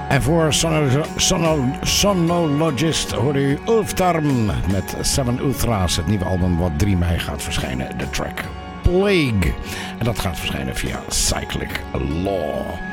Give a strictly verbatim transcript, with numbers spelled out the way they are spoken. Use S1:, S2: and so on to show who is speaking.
S1: En voor sono, sono, Sonologist hoorde u Ulftarm met Seven Ultras. Het nieuwe album wat drie mei gaat verschijnen. De track Plague. En dat gaat verschijnen via Cyclic Law.